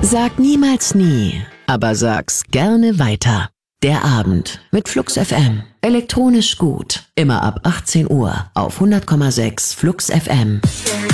Sag niemals nie, aber sag's gerne weiter. Der Abend mit Flux FM. Elektronisch gut. Immer ab 18 Uhr auf 100,6 Flux FM.